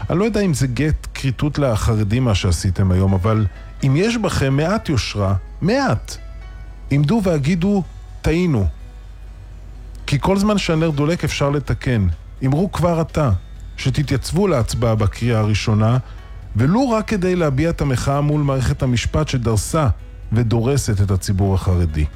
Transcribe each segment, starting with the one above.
אני לא יודע אם זה גט קריטות לחרדים מה שעשיתם היום, אבל אם יש בכם מעט יושרה, מעט, עמדו והגידו, טעינו. כי כל זמן שהנר דולק אפשר לתקן. אמרו כבר אתה, שתתייצבו להצבעה בקריאה הראשונה, ולו רק כדי להביע את המחאה מול מערכת המשפט שדרסה ודורסת את הציבור החרדי.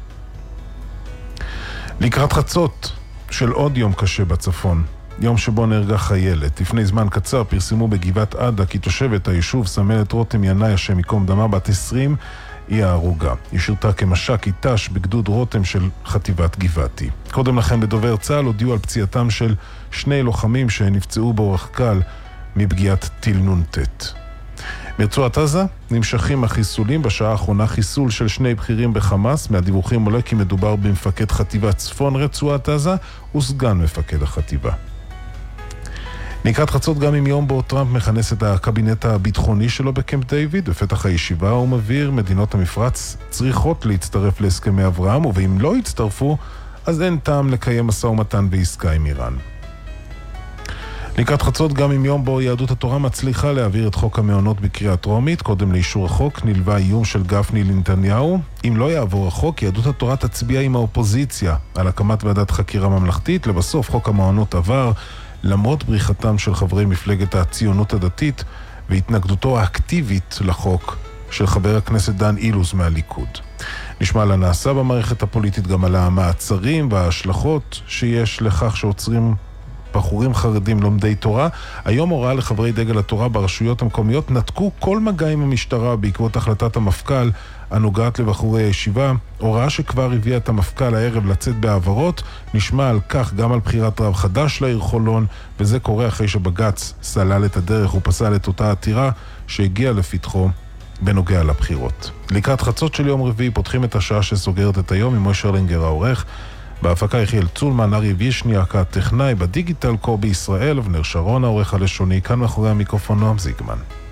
לקראת חצות של עוד יום קשה בצפון, יום שבו נהרגה חיילת. לפני זמן קצר פרסמו בגבעת עדה כי תושבת היישוב סמלת רותם ינאי השם מקום דמה בת 20 היא ההרוגה. היא שירתה כמש"ק אית"ש בגדוד רותם של חטיבת גבעתי. קודם לכן בדובר צה"ל הודיעו על פציעתם של 2 לוחמים שנפצעו באורח קל מפגיעת טיל נ"ט. ברצועת עזה נמשכים החיסולים. בשעה האחרונה חיסול של 2 בכירים בחמאס. מהדיווחים עולה כי מדובר במפקד חטיבת צפון רצועת עזה וסגן מפקד החטיבה. לקראת חצות גם עם יום בו טראמפ מכנס את הקבינט הביטחוני שלו בקמפ דיוויד. בפתח הישיבה הוא מבהיר מדינות המפרץ צריכות להצטרף להסכמי אברהם, ואם לא יצטרפו אז אין טעם לקיים משא ומתן בעסקה עם איראן. לקראת חצות גם עם יום בו יהדות התורה מצליחה להעביר את חוק המעונות בקריאה טרומית. קודם לאישור החוק נלווה איום של גפני לנתניהו. אם לא יעבור החוק, יהדות התורה תצביע עם האופוזיציה על הקמת ועדת חקירה ממלכתית. לבסוף חוק המעונות עבר למרות בריחתם של חברי מפלגת הציונות הדתית והתנגדותו האקטיבית לחוק של חבר הכנסת דן אילוז מהליכוד. נשמע על הנעשה במערכת הפוליטית, גם על המעצרים וההשלכות שיש לכך שעוצרים בחורים חרדים לומדי תורה. היום הוראה לחברי דגל התורה ברשויות המקומיות נתקו כל מגע עם המשטרה בעקבות החלטת המפכ"ל הנוגעת לבחורי הישיבה. הוראה שכבר הביאה את המפכ"ל הערב לצאת בעברות. נשמע על כך גם על בחירת רב חדש לעיר חולון, וזה קורה אחרי שבג"ץ סלל את הדרך ופסל את אותה עתירה שהגיעה לפתחו בנוגע לבחירות. לקראת חצות של יום רביעי פותחים את השעה שסוגרת את היום עם מוישה לינגר העורך, בהפקה יחיאל צולמן, ארי וישניאק הטכנאי, בדיגיטל קובי ישראל, אבנר שרון העורך הלשוני, כאן מאחורי המיקרופון נועם זיגמן.